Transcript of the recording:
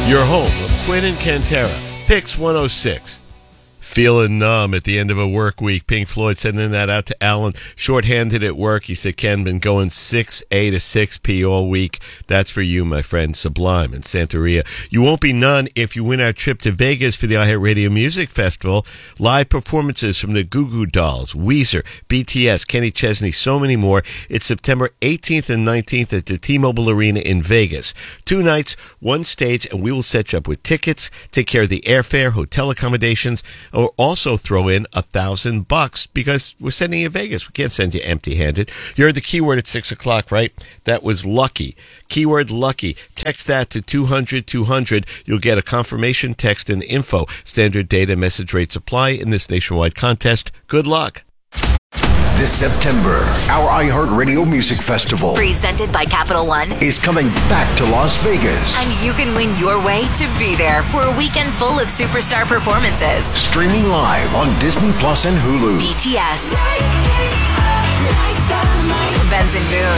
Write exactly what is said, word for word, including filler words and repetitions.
Your home of Quinn and Cantera. Pix one oh six. Feeling numb at the end of a work week. Pink Floyd sending that out to Alan. Short-handed at work. He said, Ken, been going six A to six P all week. That's for you, my friend. Sublime and Santeria. You won't be none if you win our trip to Vegas for the iHeartRadio Music Festival. Live performances from the Goo Goo Dolls, Weezer, B T S, Kenny Chesney, so many more. It's September eighteenth and nineteenth at the T-Mobile Arena in Vegas. Two nights, one stage, and we will set you up with tickets, take care of the airfare, hotel accommodations, or also throw in a thousand bucks because we're sending you to Vegas. We can't send you empty-handed. You heard the keyword at six o'clock, right? That was lucky. Keyword lucky. Text that to two hundred two hundred. You'll get a confirmation text and info. Standard data message rates apply in this nationwide contest. Good luck. This September, our iHeartRadio Music Festival, presented by Capital One, is coming back to Las Vegas. And you can win your way to be there for a weekend full of superstar performances. Streaming live on Disney Plus and Hulu. B T S, Benson Boone,